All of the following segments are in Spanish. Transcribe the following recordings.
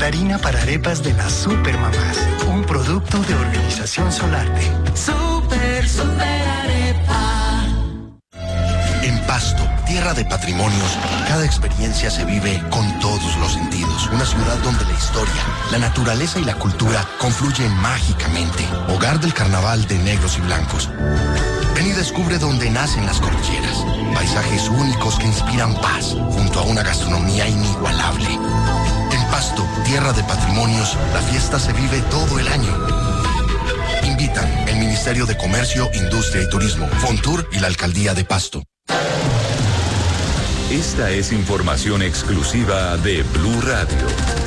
harina para arepas de las Supermamás, un producto de Organización Solarte. Super Arepa. En Pasto, tierra de patrimonios, cada experiencia se vive con todos los sentidos. Una ciudad donde la historia, la naturaleza y la cultura confluyen mágicamente. Hogar del carnaval de negros y blancos. Ven y descubre dónde nacen las cordilleras. Paisajes únicos que inspiran paz, junto a una gastronomía inigualable. En Pasto, tierra de patrimonios, la fiesta se vive todo el año. Invitan el Ministerio de Comercio, Industria y Turismo, Fontur y la Alcaldía de Pasto. Esta es información exclusiva de Blue Radio.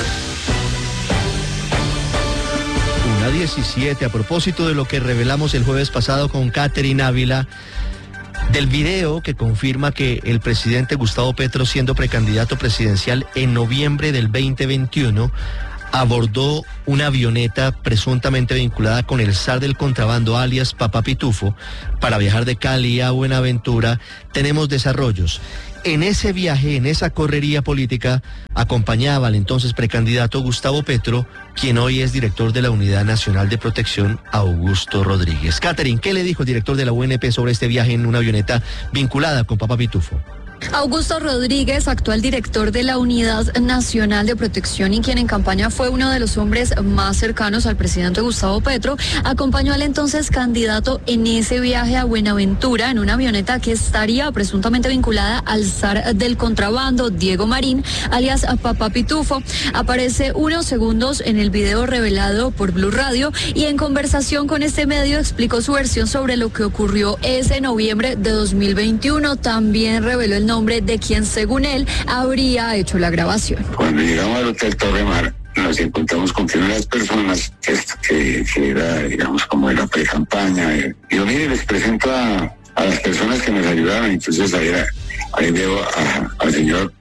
1:17, a propósito de lo que revelamos el jueves pasado con Catherine Ávila, del video que confirma que el presidente Gustavo Petro, siendo precandidato presidencial en noviembre del 2021, abordó una avioneta presuntamente vinculada con el zar del contrabando, alias Papá Pitufo, para viajar de Cali a Buenaventura. Tenemos desarrollos. En ese viaje, en esa correría política, acompañaba al entonces precandidato Gustavo Petro, quien hoy es director de la Unidad Nacional de Protección, Augusto Rodríguez. Catherine, ¿qué le dijo el director de la UNP sobre este viaje en una avioneta vinculada con Papá Pitufo? Augusto Rodríguez, actual director de la Unidad Nacional de Protección y quien en campaña fue uno de los hombres más cercanos al presidente Gustavo Petro, acompañó al entonces candidato en ese viaje a Buenaventura en una avioneta que estaría presuntamente vinculada al zar del contrabando, Diego Marín, alias Papá Pitufo. Aparece unos segundos en el video revelado por Blue Radio y en conversación con este medio explicó su versión sobre lo que ocurrió ese noviembre de 2021. También reveló el nombre de quien, según él, habría hecho la grabación. Cuando llegamos al Hotel Torremar, nos encontramos con que una de las personas que era, digamos, como de la pre-campaña, digo, mire, les presento a las personas que nos ayudaron. Entonces ahí veo al señor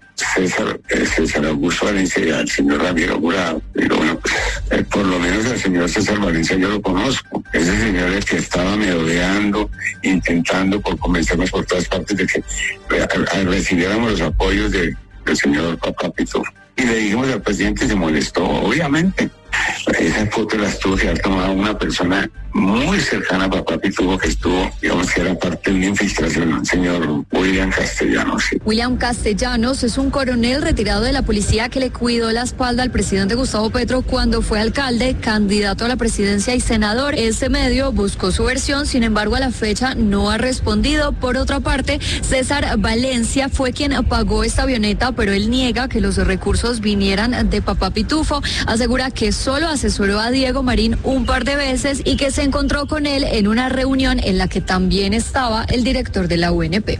César Augusto Valencia y al señor Ramiro Jurado. Digo, bueno, pues por lo menos al señor César Valencia yo lo conozco. Ese señor es que estaba merodeando, intentando por convencernos por todas partes de que recibiéramos los apoyos del señor Papá Pitufo. Y le dijimos al presidente y se molestó, obviamente. Esa foto la tuvo que haber tomado una persona muy cercana a Papá Pitufo, que estuvo, digamos, que era parte de una infiltración, el señor William Castellanos. Sí. William Castellanos es un coronel retirado de la policía que le cuidó la espalda al presidente Gustavo Petro cuando fue alcalde, candidato a la presidencia y senador. Ese medio buscó su versión, sin embargo, a la fecha no ha respondido. Por otra parte, César Valencia fue quien pagó esta avioneta, pero él niega que los recursos vinieran de Papá Pitufo. Asegura que solo asesoró a Diego Marín un par de veces y que se encontró con él en una reunión en la que también estaba el director de la UNP.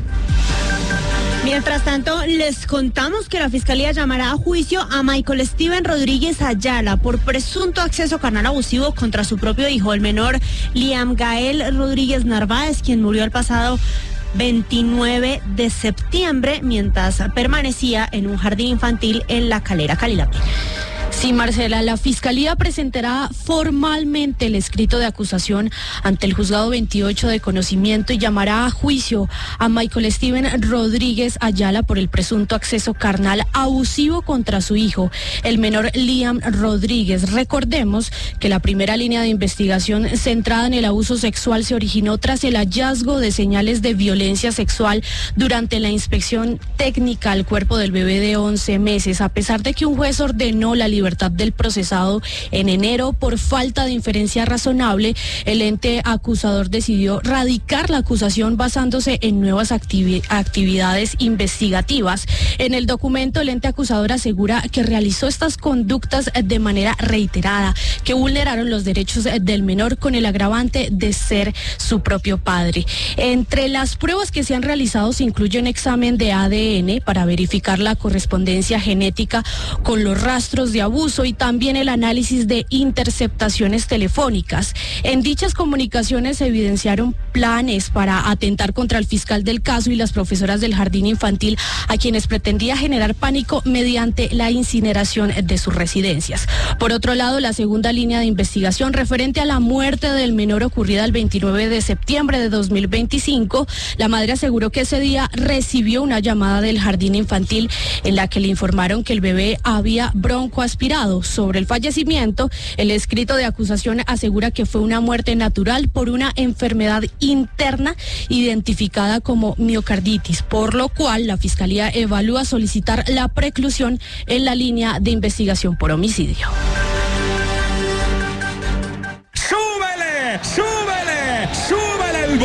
Mientras tanto, les contamos que la Fiscalía llamará a juicio a Michael Steven Rodríguez Ayala por presunto acceso carnal abusivo contra su propio hijo, el menor Liam Gael Rodríguez Narváez, quien murió el pasado 29 de septiembre mientras permanecía en un jardín infantil en La Calera, Calilapi. Sí, Marcela, la Fiscalía presentará formalmente el escrito de acusación ante el Juzgado 28 de Conocimiento y llamará a juicio a Michael Steven Rodríguez Ayala por el presunto acceso carnal abusivo contra su hijo, el menor Liam Rodríguez. Recordemos que la primera línea de investigación centrada en el abuso sexual se originó tras el hallazgo de señales de violencia sexual durante la inspección técnica al cuerpo del bebé de 11 meses. A pesar de que un juez ordenó la libertad del procesado en enero por falta de inferencia razonable, el ente acusador decidió radicar la acusación basándose en nuevas actividades investigativas. En el documento, el ente acusador asegura que realizó estas conductas de manera reiterada, que vulneraron los derechos del menor con el agravante de ser su propio padre. Entre las pruebas que se han realizado se incluye un examen de ADN para verificar la correspondencia genética con los rastros de abuso y también el análisis de interceptaciones telefónicas. En dichas comunicaciones se evidenciaron planes para atentar contra el fiscal del caso y las profesoras del jardín infantil, a quienes pretendía generar pánico mediante la incineración de sus residencias. Por otro lado, la segunda línea de investigación referente a la muerte del menor ocurrida el 29 de septiembre de 2025, la madre aseguró que ese día recibió una llamada del jardín infantil en la que le informaron que el bebé había broncoaspirado retirado sobre el fallecimiento. El escrito de acusación asegura que fue una muerte natural por una enfermedad interna identificada como miocarditis, por lo cual la Fiscalía evalúa solicitar la preclusión en la línea de investigación por homicidio. ¡Súbele! ¡Súbele!